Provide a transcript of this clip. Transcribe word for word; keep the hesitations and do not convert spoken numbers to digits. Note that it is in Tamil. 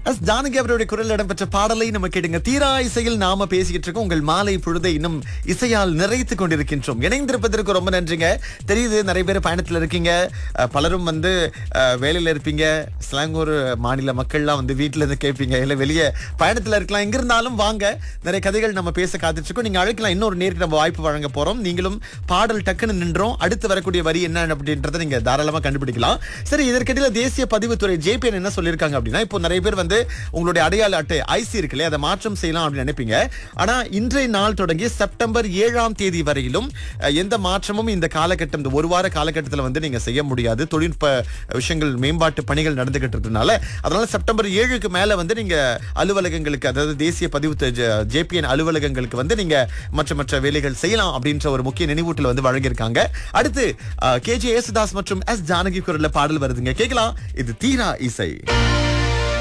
எஸ் ஜானகி அவருடைய குரல் இடம்பெற்ற பாடலை நம்ம கேடுங்க. தீரா இசையில் நாம பேசிக்கிட்டு இருக்கோம். உங்கள் மாலை பொழுதை இன்னும் இசையால் நிறைத்து கொண்டிருக்கின்றோம். இணைந்திருப்பதற்கு ரொம்ப நன்றிங்க. தெரியுது நிறைய பேர் பயணத்துல இருக்கீங்க, அஹ், பலரும் வந்து அஹ், வேலையில இருப்பீங்க. சிலாங்கூர் மாநில மக்கள்லாம் வந்து வீட்டுல இருந்து கேட்பீங்க, இல்ல வெளியே பயணத்துல இருக்கலாம். எங்க இருந்தாலும் வாங்க, நிறைய கதைகள் நம்ம பேச காத்துட்டு இருக்கோம். நீங்க அழைக்கலாம். இன்னொரு நேருக்கு நம்ம வாய்ப்பு வழங்க போறோம். நீங்களும் பாடல் டக்குன்னு நின்றோம், அடுத்து வரக்கூடிய வரி என்ன அப்படின்றத நீங்க தாராளமா கண்டுபிடிக்கலாம். சரி, இதற்கிடையில தேசிய பதிவுத்துறை ஜேபிஎன் என்ன சொல்லியிருக்காங்க அப்படின்னா, இப்போ நிறைய பேர் வந்து உங்களுடைய அடையாள அட்டை ஐசி இருக்குல்ல, அதை மாற்றம் செய்யலாம் அப்படின்னு நினைப்பீங்க. ஆனா இன்றைய நாள் தொடங்கி செப்டம்பர் ஏழாம் தேதி வரையிலும் அஹ், எந்த மாற்றமும் இந்த காலகட்டம், இந்த ஒரு வார காலகட்டத்தில் வந்து நீங்க செய்ய முடியாது. தொழில்நுட்ப விஷயங்கள், மேம்பாட்டு பணிகள் நடந்துகிட்டு இருக்கனால, அதனால செப்டம்பர் ஏழுக்கு மேல வந்து நீங்க அலுவலகங்களுக்கு, அதாவது தேசிய பதிவு ஜேபிஎன் அலுவலகங்களுக்கு வந்து நீங்க மற்ற மற்ற வேலைகள் செய்யலாம் அப்படின்ற ஒரு முக்கிய நினைவூட்டல் வந்து வழங்கியிருக்காங்க. அடுத்து கேஜே யேசுதாஸ் மற்றும் எஸ் ஜானகி குரல்ல பாடல் வருதுங்க, கேட்கலாம். இது தீரா இசை.